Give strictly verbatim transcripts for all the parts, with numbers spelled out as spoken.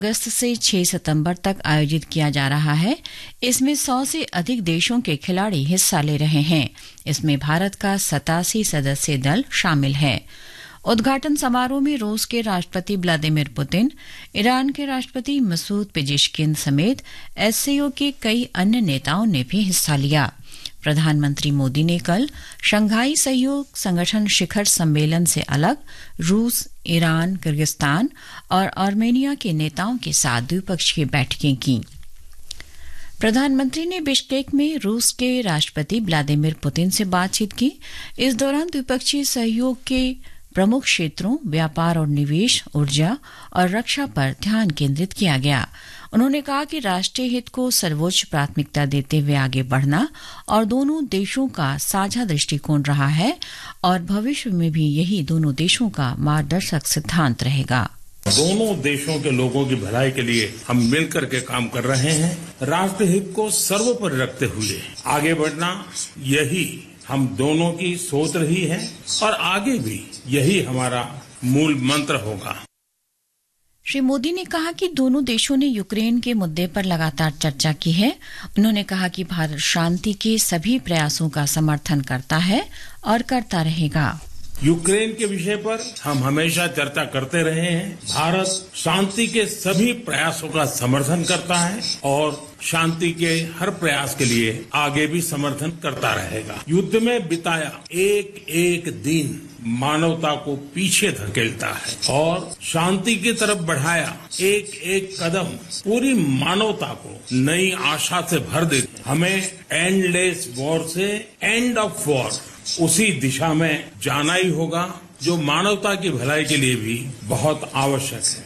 अगस्त से छह सितंबर तक आयोजित किया जा रहा है। इसमें सौ से अधिक देशों के खिलाड़ी हिस्सा ले रहे हैं। इसमें भारत का सतासी सदस्य दल शामिल है। उद्घाटन समारोह में रूस के राष्ट्रपति व्लादिमीर पुतिन, ईरान के राष्ट्रपति मसूद पेजेश्किन समेत एससीओ के कई अन्य नेताओं ने भी हिस्सा लिया। प्रधानमंत्री मोदी ने कल शंघाई सहयोग संगठन शिखर सम्मेलन से अलग रूस, ईरान, किर्गिस्तान और आर्मेनिया के नेताओं के साथ द्विपक्षीय बैठकें की। प्रधानमंत्री ने बिश्केक में रूस के राष्ट्रपति व्लादिमीर पुतिन से बातचीत की। इस दौरान द्विपक्षीय सहयोग के प्रमुख क्षेत्रों व्यापार और निवेश, ऊर्जा और रक्षा पर ध्यान केंद्रित किया गया। उन्होंने कहा कि राष्ट्रीय हित को सर्वोच्च प्राथमिकता देते हुए आगे बढ़ना और दोनों देशों का साझा दृष्टिकोण रहा है और भविष्य में भी यही दोनों देशों का मार्गदर्शक सिद्धांत रहेगा। दोनों देशों के लोगों की भलाई के लिए हम मिलकर के काम कर रहे हैं। राष्ट्रीय हित को सर्वोपरि रखते हुए आगे बढ़ना, यही हम दोनों की सोच रही है और आगे भी यही हमारा मूल मंत्र होगा। श्री मोदी ने कहा कि दोनों देशों ने यूक्रेन के मुद्दे पर लगातार चर्चा की है। उन्होंने कहा कि भारत शांति के सभी प्रयासों का समर्थन करता है और करता रहेगा। यूक्रेन के विषय पर हम हमेशा चर्चा करते रहे हैं। भारत शांति के सभी प्रयासों का समर्थन करता है और शांति के हर प्रयास के लिए आगे भी समर्थन करता रहेगा। युद्ध में बिताया एक एक दिन मानवता को पीछे धकेलता है और शांति की तरफ बढ़ाया एक एक कदम पूरी मानवता को नई आशा से भर देती। हमें एंडलेस वॉर से एंड ऑफ वॉर, उसी दिशा में जाना ही होगा जो मानवता की भलाई के लिए भी बहुत आवश्यक है।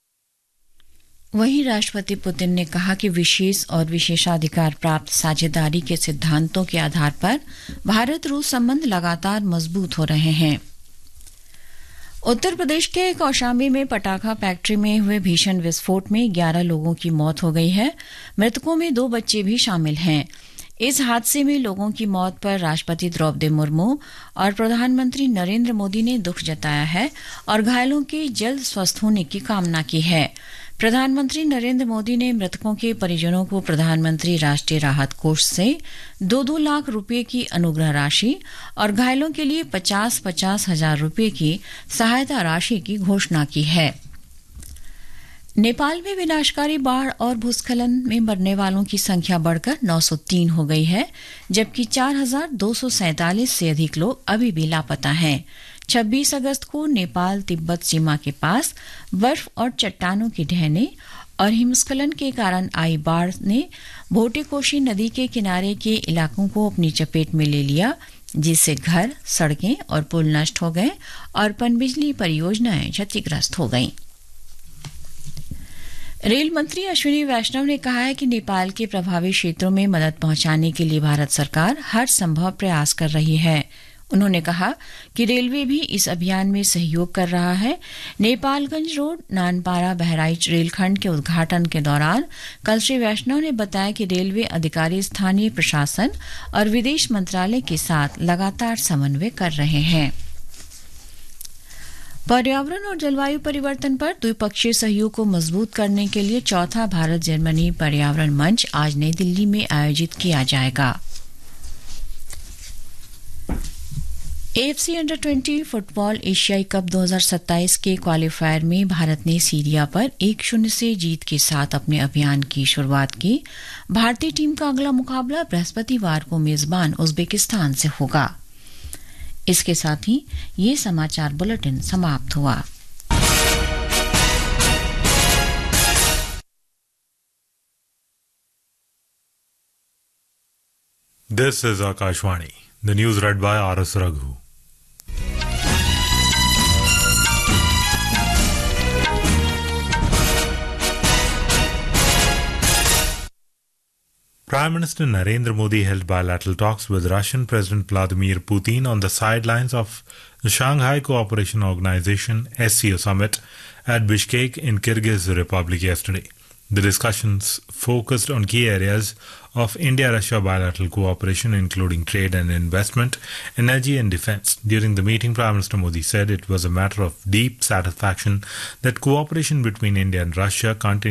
वहीं राष्ट्रपति पुतिन ने कहा कि विशेष और विशेषाधिकार प्राप्त साझेदारी के सिद्धांतों के आधार पर भारत रूस संबंध लगातार मजबूत हो रहे हैं। उत्तर प्रदेश के कौशाम्बी में पटाखा फैक्ट्री में हुए भीषण विस्फोट में ग्यारह लोगों की मौत हो गई है। मृतकों में दो बच्चे भी शामिल हैं। इस हादसे में लोगों की मौत पर राष्ट्रपति द्रौपदी मुर्मू और प्रधानमंत्री नरेंद्र मोदी ने दुख जताया है और घायलों के जल्द स्वस्थ होने की कामना की है। प्रधानमंत्री नरेंद्र मोदी ने मृतकों के परिजनों को प्रधानमंत्री राष्ट्रीय राहत कोष से दो दो लाख रुपए की अनुग्रह राशि और घायलों के लिए पचास पचास हजार रुपए की सहायता राशि की घोषणा की है। नेपाल में विनाशकारी बाढ़ और भूस्खलन में मरने वालों की संख्या बढ़कर नौ सौ तीन हो गई है, जबकि चार हजार दो सौ सैंतालीस से अधिक लोग अभी भी लापता हैं। छब्बीस अगस्त को नेपाल तिब्बत सीमा के पास बर्फ और चट्टानों की ढहने और हिमस्खलन के कारण आई बाढ़ ने भोटेकोशी नदी के किनारे के इलाकों को अपनी चपेट में ले लिया, जिससे घर, सड़कें और पुल नष्ट हो गए और पनबिजली परियोजनाएं क्षतिग्रस्त हो गईं। रेल मंत्री अश्विनी वैष्णव ने कहा है कि नेपाल के प्रभावित क्षेत्रों में मदद पहुंचाने के लिए भारत सरकार हर संभव प्रयास कर रही है। उन्होंने कहा कि रेलवे भी इस अभियान में सहयोग कर रहा है। नेपालगंज रोड नानपारा बहराइच रेलखंड के उद्घाटन के दौरान कल श्री वैष्णव ने बताया कि रेलवे अधिकारी स्थानीय प्रशासन और विदेश मंत्रालय के साथ लगातार समन्वय कर रहे हैं। पर्यावरण और जलवायु परिवर्तन पर द्विपक्षीय सहयोग को मजबूत करने के लिए चौथा भारत जर्मनी पर्यावरण मंच आज नई दिल्ली में आयोजित किया जाएगा। एएफसी अंडर ट्वेंटी फुटबॉल एशियाई कप दो हज़ार सत्ताईस के क्वालीफायर में भारत ने सीरिया पर एक शून्य से जीत के साथ अपने अभियान की शुरुआत की। भारतीय टीम का अगला मुकाबला बृहस्पतिवार को मेजबान उज्बेकिस्तान से होगा। इसके साथ ही ये समाचार बुलेटिन समाप्त हुआ। This is Akashvani. The news read by R S Raghu. Prime Minister Narendra Modi held bilateral talks with Russian President Vladimir Putin on the sidelines of the Shanghai Cooperation Organization S C O summit at Bishkek in Kyrgyz Republic yesterday. The discussions focused on key areas of India-Russia bilateral cooperation, including trade and investment, energy and defense. During the meeting, Prime Minister Modi said it was a matter of deep satisfaction that cooperation between India and Russia continues